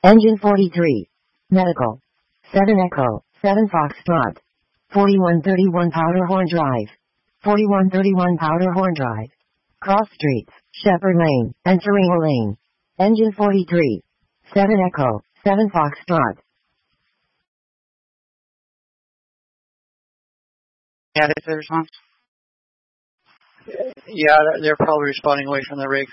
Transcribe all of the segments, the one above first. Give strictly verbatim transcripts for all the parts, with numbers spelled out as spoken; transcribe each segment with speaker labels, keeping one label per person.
Speaker 1: Engine forty-three. Medical. seven Echo, seven Foxtrot. forty-one thirty-one Powderhorn Drive. forty-one thirty-one Powderhorn Drive. Cross Streets, Shepherd Lane, and Terrena Lane. Engine forty-three. seven Echo, seven Foxtrot.
Speaker 2: Yeah, that's the response. Yeah, they're probably responding away from the rig.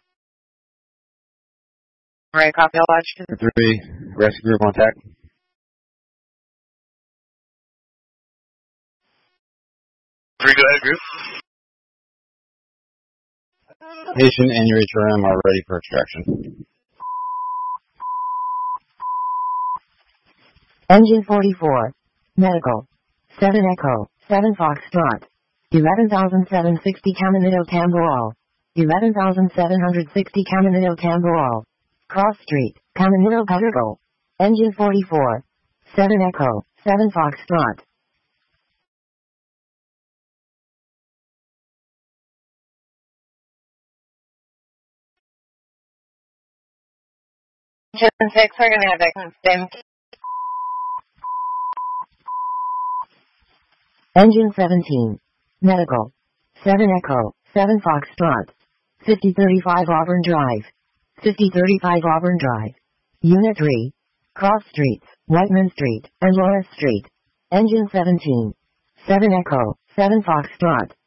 Speaker 2: Right, copy all action.
Speaker 3: Three, rescue group on tack.
Speaker 4: Three, go ahead, group.
Speaker 3: Patient and your H R M are ready for extraction.
Speaker 1: Engine forty-four. Medical. seven Echo, seven Foxtrot. eleven thousand seven hundred sixty Caminito Tamboril. eleven thousand seven hundred sixty Caminito Tamboril. Cross Street, Caminito Puerto. Engine forty-four. seven Echo, seven Foxtrot.
Speaker 5: Engine six, we're going to have that stem.
Speaker 1: Engine seventeen. Medical. seven Echo, seven Foxtrot. fifty thirty-five Auburn Drive. fifty thirty-five Auburn Drive. Unit three. Cross Streets, Whiteman Street, and Lawrence Street. Engine seventeen. seven Echo, seven Foxtrot.